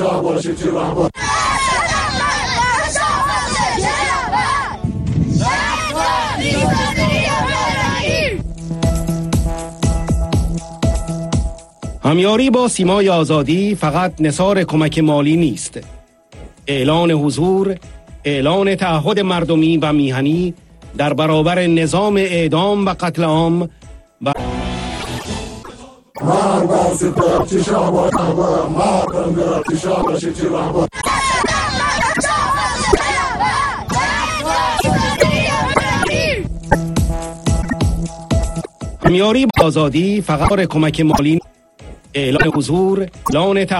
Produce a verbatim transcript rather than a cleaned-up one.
شاه باشید تو راه. همیاری با سیمای آزادی فقط نثار کمک مالی نیست. اعلان حضور، اعلان تعهد مردمی و میهنی در برابر نظام اعدام و قتل عام و مرد از درفتی شاه باشید، مرد درفتی شاه باشید تو راه. همیاری با آزادی فقط کمک مالی، اعلان حضور، اعلان